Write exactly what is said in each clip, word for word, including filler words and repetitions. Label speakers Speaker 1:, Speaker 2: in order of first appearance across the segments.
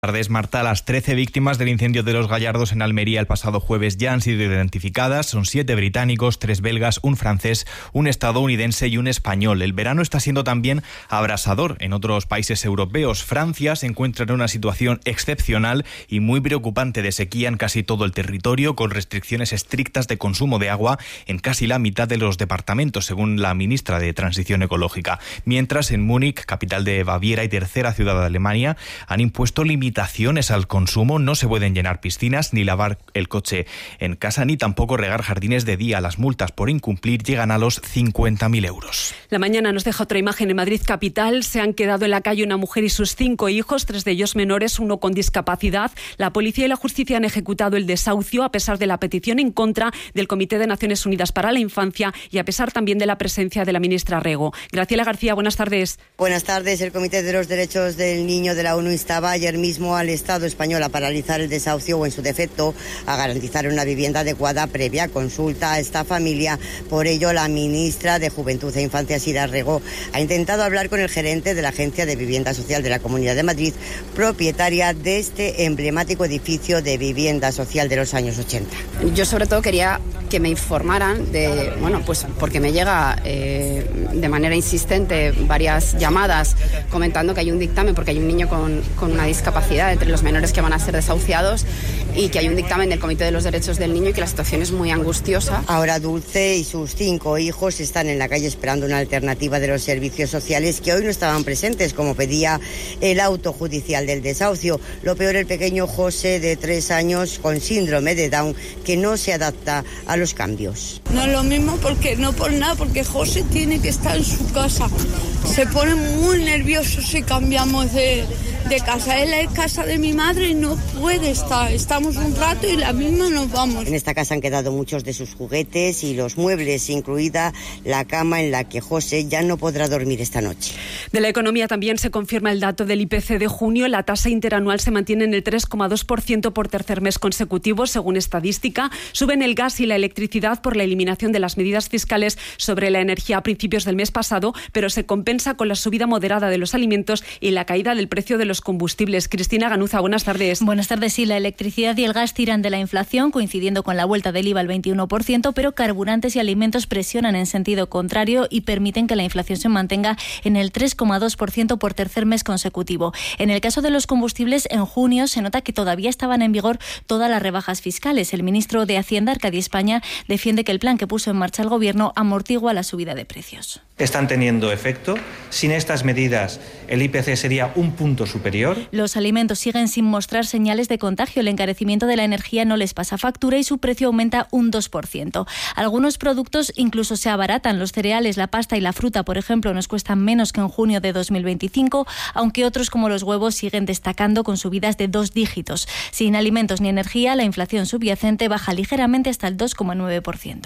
Speaker 1: Tardes, Marta. Las trece víctimas del incendio de Los Gallardos en Almería el pasado jueves ya han sido identificadas. Son siete británicos, tres belgas, un francés, un estadounidense y un español. El verano está siendo también abrasador en otros países europeos. Francia se encuentra en una situación excepcional y muy preocupante de sequía en casi todo el territorio, con restricciones estrictas de consumo de agua en casi la mitad de los departamentos, según la ministra de Transición Ecológica. Mientras, en Múnich, capital de Baviera y tercera ciudad de Alemania, han impuesto limitaciones Limitaciones al consumo. No se pueden llenar piscinas, ni lavar el coche en casa, ni tampoco regar jardines de día. Las multas por incumplir llegan a los cincuenta mil euros.
Speaker 2: La mañana nos deja otra imagen en Madrid capital. Se han quedado en la calle una mujer y sus cinco hijos, tres de ellos menores, uno con discapacidad. La policía y la justicia han ejecutado el desahucio a pesar de la petición en contra del Comité de Naciones Unidas para la Infancia y a pesar también de la presencia de la ministra Rego. Graciela García, buenas tardes.
Speaker 3: Buenas tardes. El Comité de los Derechos del Niño de la ONU instaba ayer mismo al Estado español a paralizar el desahucio o, en su defecto, a garantizar una vivienda adecuada previa consulta a esta familia. Por ello, la ministra de Juventud e Infancia, Sira Rego, ha intentado hablar con el gerente de la Agencia de Vivienda Social de la Comunidad de Madrid, propietaria de este emblemático edificio de vivienda social de los años ochenta.
Speaker 4: Yo, sobre todo, quería que me informaran de, bueno, pues porque me llega eh, de manera insistente varias llamadas comentando que hay un dictamen porque hay un niño con, con una discapacidad entre los menores que van a ser desahuciados y que hay un dictamen del Comité de los Derechos del Niño y que la situación es muy angustiosa.
Speaker 3: Ahora Dulce y sus cinco hijos están en la calle esperando una alternativa de los servicios sociales que hoy no estaban presentes, como pedía el auto judicial del desahucio. Lo peor, el pequeño José, de tres años, con síndrome de Down, que no se adapta a los cambios.
Speaker 5: No es lo mismo, porque no por nada, porque José tiene que estar en su casa. Se pone muy nervioso si cambiamos de, de casa. Él es casa de mi madre y no puede estar. Estamos un rato y la misma nos vamos.
Speaker 3: En esta casa han quedado muchos de sus juguetes y los muebles, incluida la cama en la que José ya no podrá dormir esta noche.
Speaker 2: De la economía también se confirma el dato del I P C de junio. La tasa interanual se mantiene en el tres coma dos por ciento por tercer mes consecutivo, según estadística. Suben el gas y la electricidad por la eliminación de las medidas fiscales sobre la energía a principios del mes pasado, pero se compensa con la subida moderada de los alimentos y la caída del precio de los combustibles. Cristina Ganuza, buenas tardes.
Speaker 6: Buenas tardes. Sí, la electricidad y el gas tiran de la inflación, coincidiendo con la vuelta del I V A al veintiuno por ciento, pero carburantes y alimentos presionan en sentido contrario y permiten que la inflación se mantenga en el tres coma dos por ciento por tercer mes consecutivo. En el caso de los combustibles, en junio se nota que todavía estaban en vigor todas las rebajas fiscales. El ministro de Hacienda, Arcadio España, defiende que el plan que puso en marcha el Gobierno amortigua la subida de precios.
Speaker 7: Están teniendo efecto. Sin estas medidas, el I P C sería un punto superior.
Speaker 6: Los alimentos siguen sin mostrar señales de contagio. El encarecimiento de la energía no les pasa factura y su precio aumenta un dos por ciento. Algunos productos incluso se abaratan. Los cereales, la pasta y la fruta, por ejemplo, nos cuestan menos que en junio de dos mil veinticinco, aunque otros, como los huevos, siguen destacando con subidas de dos dígitos. Sin alimentos ni energía, la inflación subyacente baja ligeramente hasta el dos coma nueve por ciento.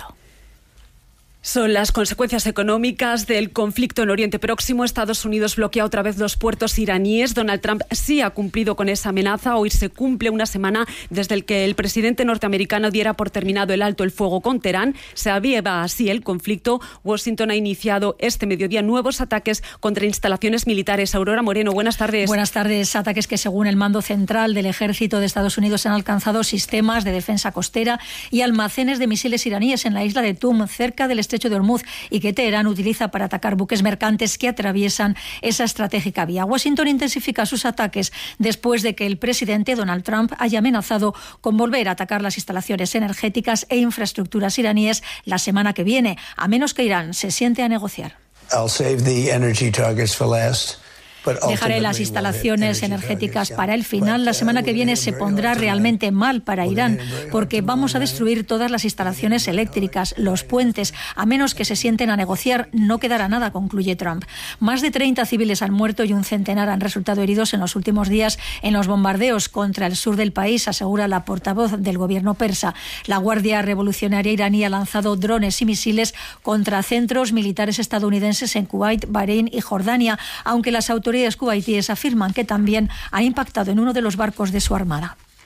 Speaker 2: Son las consecuencias económicas del conflicto en Oriente Próximo. Estados Unidos bloquea otra vez los puertos iraníes. Donald Trump sí ha cumplido con esa amenaza. Hoy se cumple una semana desde el que el presidente norteamericano diera por terminado el alto el fuego con Teherán. Se aviva así el conflicto. Washington ha iniciado este mediodía nuevos ataques contra instalaciones militares. Aurora Moreno, buenas tardes.
Speaker 8: Buenas tardes. Ataques que, según el mando central del ejército de Estados Unidos, han alcanzado sistemas de defensa costera y almacenes de misiles iraníes en la isla de Tum, cerca del estrecho de Hormuz, y que Teherán utiliza para atacar buques mercantes que atraviesan esa estratégica vía. Washington intensifica sus ataques después de que el presidente Donald Trump haya amenazado con volver a atacar las instalaciones energéticas e infraestructuras iraníes la semana que viene, a menos que Irán se siente a negociar.
Speaker 9: I'll save the energy targets for last.
Speaker 8: Dejaré las instalaciones energéticas para el final. La semana que viene se pondrá realmente mal para Irán, porque vamos a destruir todas las instalaciones eléctricas, los puentes. A menos que se sienten a negociar, no quedará nada, concluye Trump. Más de treinta civiles han muerto y un centenar han resultado heridos en los últimos días en los bombardeos contra el sur del país, asegura la portavoz del gobierno persa. La Guardia Revolucionaria iraní ha lanzado drones y misiles contra centros militares estadounidenses en Kuwait, Bahrein y Jordania, aunque las autoridades Las autoridades kuwaitíes afirman que también ha impactado en uno de los barcos de su armada.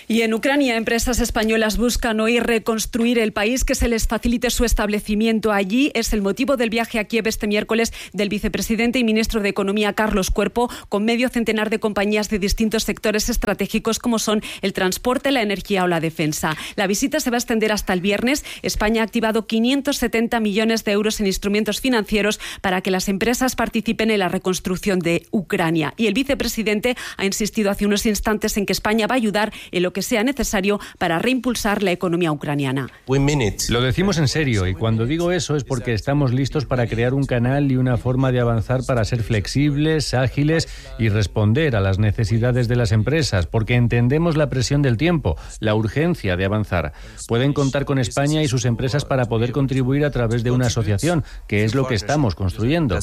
Speaker 2: Y en Ucrania, empresas españolas buscan hoy reconstruir el país, que se les facilite su establecimiento allí. Es el motivo del viaje a Kiev este miércoles del vicepresidente y ministro de Economía, Carlos Cuerpo, con medio centenar de compañías de distintos sectores estratégicos como son el transporte, la energía o la defensa. La visita se va a extender hasta el viernes. España ha activado quinientos setenta millones de euros en instrumentos financieros para que las empresas participen en la reconstrucción de Ucrania. Y el vicepresidente ha insistido hace unos instantes en que España va a ayudar en lo que sea necesario para reimpulsar la economía ucraniana.
Speaker 10: Lo decimos en serio, y cuando digo eso es porque estamos listos para crear un canal y una forma de avanzar para ser flexibles, ágiles y responder a las necesidades de las empresas, porque entendemos la presión del tiempo, la urgencia de avanzar. Pueden contar con España y sus empresas para poder contribuir a través de una asociación, que es lo que estamos construyendo.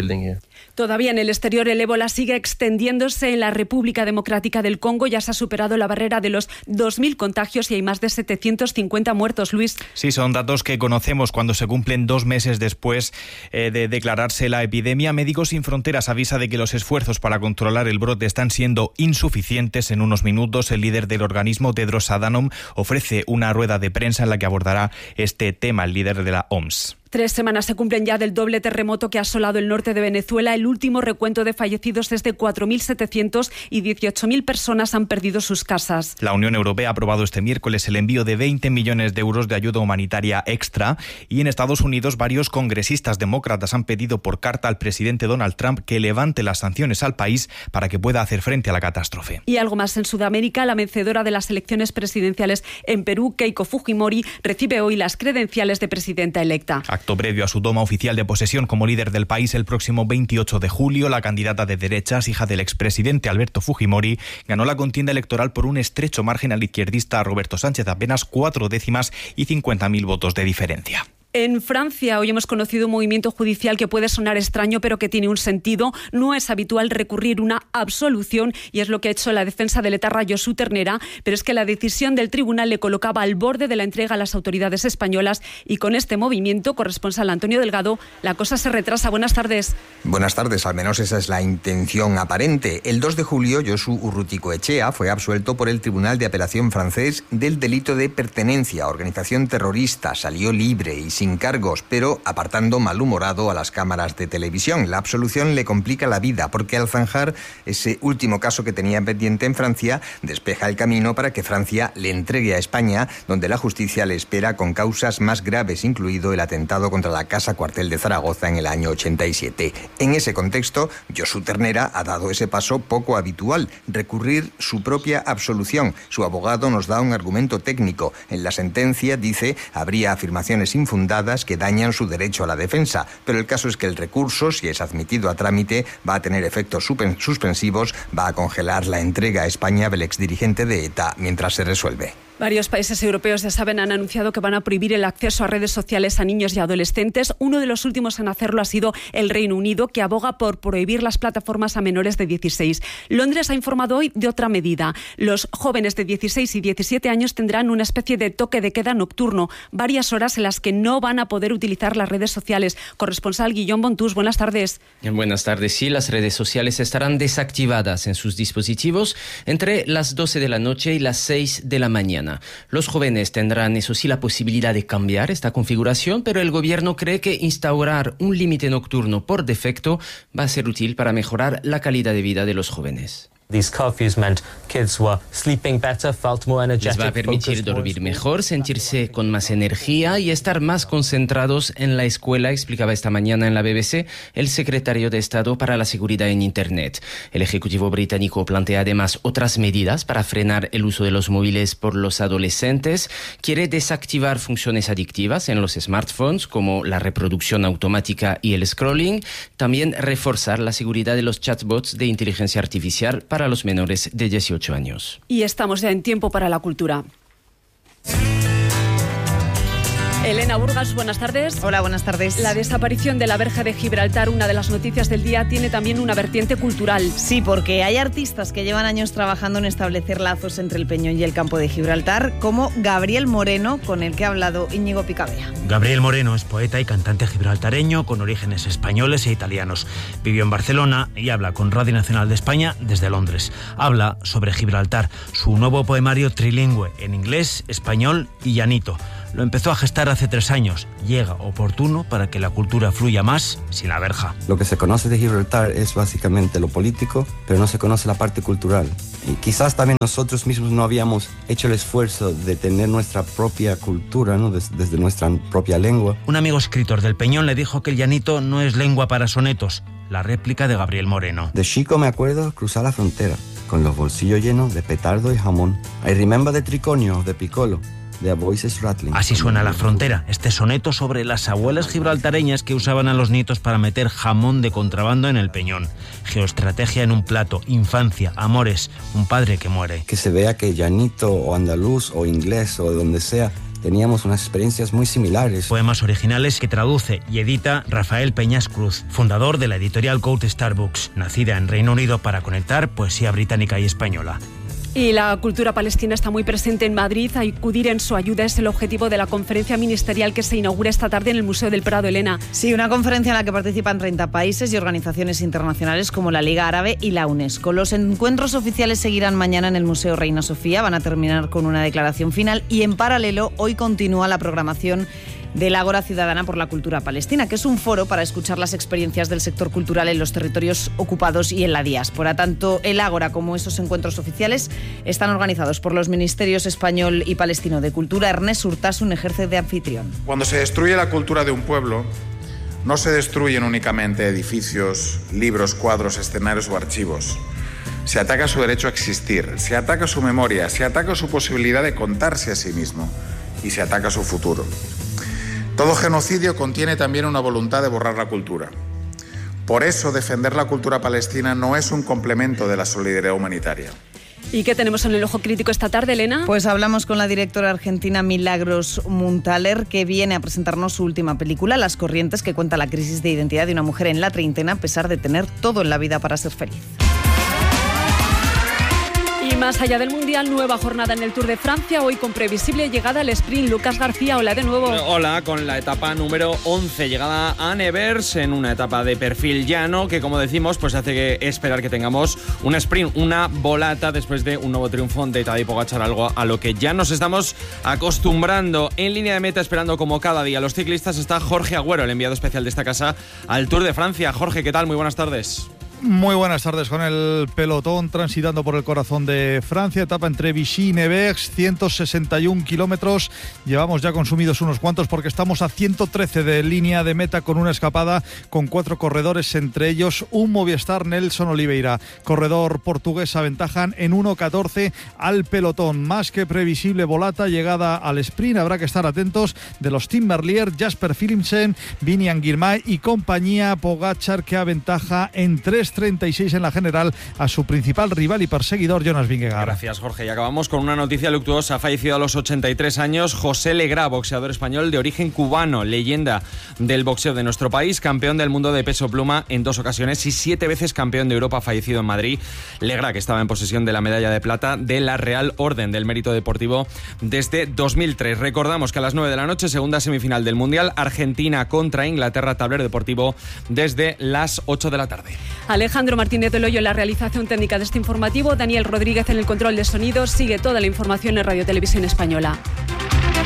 Speaker 2: Todavía en el exterior, el ébola sigue extendiéndose en la República Democrática del Congo. Ya se ha superado la barrera de los dos mil contagios y hay más de setecientos cincuenta muertos, Luis.
Speaker 1: Sí, son datos que conocemos cuando se cumplen dos meses después eh, de declararse la epidemia. Médicos Sin Fronteras avisa de que los esfuerzos para controlar el brote están siendo insuficientes. En unos minutos, el líder del organismo, Tedros Adhanom, ofrece una rueda de prensa en la que abordará este tema, el líder de la O M S.
Speaker 2: Tres semanas se cumplen ya del doble terremoto que ha asolado el norte de Venezuela. El último recuento de fallecidos es de cuatro mil setecientos y dieciocho mil personas han perdido sus casas.
Speaker 1: La Unión Europea ha aprobado este miércoles el envío de veinte millones de euros de ayuda humanitaria extra, y en Estados Unidos varios congresistas demócratas han pedido por carta al presidente Donald Trump que levante las sanciones al país para que pueda hacer frente a la catástrofe.
Speaker 2: Y algo más en Sudamérica, la vencedora de las elecciones presidenciales en Perú, Keiko Fujimori, recibe hoy las credenciales de presidenta electa.
Speaker 1: Acto previo a su toma oficial de posesión como líder del país el próximo veintiocho de julio, la candidata de derechas, hija del expresidente Alberto Fujimori, ganó la contienda electoral por un estrecho margen al izquierdista Roberto Sánchez, apenas cuatro décimas y cincuenta mil votos de diferencia.
Speaker 2: En Francia hoy hemos conocido un movimiento judicial que puede sonar extraño, pero que tiene un sentido. No es habitual recurrir una absolución, y es lo que ha hecho la defensa del etarra Josu Ternera, pero es que la decisión del tribunal le colocaba al borde de la entrega a las autoridades españolas, y con este movimiento, corresponsal Antonio Delgado, la cosa se retrasa. Buenas tardes.
Speaker 11: Buenas tardes, al menos esa es la intención aparente. El dos de julio, Josu Urruticoechea fue absuelto por el Tribunal de Apelación francés del delito de pertenencia a organización terrorista. Salió libre y sin cargos, pero apartando malhumorado a las cámaras de televisión. La absolución le complica la vida porque al zanjar ese último caso que tenía pendiente en Francia, despeja el camino para que Francia le entregue a España, donde la justicia le espera con causas más graves, incluido el atentado contra la Casa Cuartel de Zaragoza en el año ochenta y siete. En ese contexto, Josu Ternera ha dado ese paso poco habitual, recurrir su propia absolución. Su abogado nos da un argumento técnico. En la sentencia dice habría afirmaciones infundadas que dañan su derecho a la defensa, pero el caso es que el recurso, si es admitido a trámite, va a tener efectos suspensivos, va a congelar la entrega a España del exdirigente de ETA mientras se resuelve.
Speaker 2: Varios países europeos, ya saben, han anunciado que van a prohibir el acceso a redes sociales a niños y adolescentes. Uno de los últimos en hacerlo ha sido el Reino Unido, que aboga por prohibir las plataformas a menores de dieciséis. Londres ha informado hoy de otra medida. Los jóvenes de dieciséis y diecisiete años tendrán una especie de toque de queda nocturno, varias horas en las que no van a poder utilizar las redes sociales. Corresponsal Guillaume Bontús, buenas tardes.
Speaker 12: Buenas tardes. Sí, las redes sociales estarán desactivadas en sus dispositivos entre las doce de la noche y las seis de la mañana. Los jóvenes tendrán, eso sí, la posibilidad de cambiar esta configuración, pero el gobierno cree que instaurar un límite nocturno por defecto va a ser útil para mejorar la calidad de vida de los jóvenes.
Speaker 13: These curfews meant kids were sleeping better, felt more energetic.
Speaker 12: Les va a permitir dormir mejor, sentirse con más energía y estar más concentrados en la escuela, explicaba esta mañana en la B B C el secretario de Estado para la Seguridad en Internet. El Ejecutivo británico plantea además otras medidas para frenar el uso de los móviles por los adolescentes. Quiere desactivar funciones adictivas en los smartphones como la reproducción automática y el scrolling. También reforzar la seguridad de los chatbots de inteligencia artificial para para los menores de dieciocho años.
Speaker 2: Y estamos ya en tiempo para la cultura. Elena Burgas, buenas tardes.
Speaker 14: Hola, buenas tardes.
Speaker 2: La desaparición de la Verja de Gibraltar, una de las noticias del día, tiene también una vertiente cultural.
Speaker 14: Sí, porque hay artistas que llevan años trabajando en establecer lazos entre el Peñón y el campo de Gibraltar, como Gabriel Moreno, con el que ha hablado Íñigo Picabea.
Speaker 15: Gabriel Moreno es poeta y cantante gibraltareño con orígenes españoles e italianos. Vivió en Barcelona y habla con Radio Nacional de España desde Londres. Habla sobre Gibraltar, su nuevo poemario trilingüe en inglés, español y llanito. Lo empezó a gestar hace tres años. Llega oportuno para que la cultura fluya más sin la verja.
Speaker 16: Lo que se conoce de Gibraltar es básicamente lo político, pero no se conoce la parte cultural. Y quizás también nosotros mismos no habíamos hecho el esfuerzo de tener nuestra propia cultura, ¿no? Des- desde nuestra propia lengua.
Speaker 15: Un amigo escritor del Peñón le dijo que el llanito no es lengua para sonetos. La réplica de Gabriel Moreno.
Speaker 16: De chico me acuerdo cruzar la frontera, con los bolsillos llenos de petardo y jamón. I remember the triconio de Piccolo. The voices rattling.
Speaker 15: Así suena La Frontera, este soneto sobre las abuelas gibraltareñas que usaban a los nietos para meter jamón de contrabando en el Peñón. Geoestrategia en un plato, infancia, amores, un padre que muere.
Speaker 16: Que se vea que llanito o andaluz o inglés o de donde sea, teníamos unas experiencias muy similares.
Speaker 15: Poemas originales que traduce y edita Rafael Peñas Cruz, fundador de la editorial Gold Star Books, nacida en Reino Unido para conectar poesía británica y española.
Speaker 2: Y la cultura palestina está muy presente en Madrid. Acudir en su ayuda es el objetivo de la conferencia ministerial que se inaugura esta tarde en el Museo del Prado. Elena.
Speaker 14: Sí, una conferencia en la que participan treinta países y organizaciones internacionales como la Liga Árabe y la UNESCO. Los encuentros oficiales seguirán mañana en el Museo Reina Sofía, van a terminar con una declaración final y en paralelo hoy continúa la programación del Ágora Ciudadana por la Cultura Palestina, que es un foro para escuchar las experiencias del sector cultural en los territorios ocupados y en la diáspora. Tanto el Ágora como esos encuentros oficiales están organizados por los Ministerios Español y Palestino de Cultura. Ernest Urtasun ejerce de anfitrión.
Speaker 17: Cuando se destruye la cultura de un pueblo, no se destruyen únicamente edificios, libros, cuadros, escenarios o archivos. Se ataca su derecho a existir, se ataca su memoria, se ataca su posibilidad de contarse a sí mismo y se ataca su futuro. Todo genocidio contiene también una voluntad de borrar la cultura. Por eso, defender la cultura palestina no es un complemento de la solidaridad humanitaria.
Speaker 2: ¿Y qué tenemos en el ojo crítico esta tarde, Elena?
Speaker 14: Pues hablamos con la directora argentina Milagros Muntaler, que viene a presentarnos su última película, Las Corrientes, que cuenta la crisis de identidad de una mujer en la treintena, a pesar de tener todo en la vida para ser feliz.
Speaker 2: Y más allá del Mundial, nueva jornada en el Tour de Francia, hoy con previsible llegada al sprint. Lucas García, hola de nuevo.
Speaker 18: Hola, con la etapa número once, llegada a Nevers, en una etapa de perfil llano, que como decimos, pues hace que esperar que tengamos un sprint, una volata, después de un nuevo triunfo de Tadej Pogačar, algo a lo que ya nos estamos acostumbrando. En línea de meta, esperando como cada día los ciclistas, está Jorge Agüero, el enviado especial de esta casa al Tour de Francia. Jorge, ¿qué tal? Muy buenas tardes.
Speaker 19: Muy buenas tardes, con el pelotón transitando por el corazón de Francia, etapa entre Vichy y Nevers, ciento sesenta y un kilómetros, llevamos ya consumidos unos cuantos porque estamos a ciento trece de línea de meta con una escapada con cuatro corredores, entre ellos un Movistar, Nelson Oliveira, corredor portugués, aventajan en uno catorce al pelotón, más que previsible volata, llegada al sprint, habrá que estar atentos de los Tim Merlier, Jasper Philipsen, Vinian Girmay y compañía, Pogačar que aventaja en tres treinta y seis en la general a su principal rival y perseguidor Jonas Vingegaard.
Speaker 18: Gracias, Jorge. Y acabamos con una noticia luctuosa. Ha fallecido a los ochenta y tres años José Legrá, boxeador español de origen cubano, leyenda del boxeo de nuestro país, campeón del mundo de peso pluma en dos ocasiones y siete veces campeón de Europa, fallecido en Madrid. Legrá, que estaba en posesión de la medalla de plata de la Real Orden del Mérito Deportivo desde dos mil tres. Recordamos que a las nueve de la noche, segunda semifinal del Mundial, Argentina contra Inglaterra, tablero deportivo desde las ocho de la tarde.
Speaker 2: Alejandro Martínez del Hoyo en la realización técnica de este informativo, Daniel Rodríguez en el control de sonido. Sigue toda la información en Radio Televisión Española.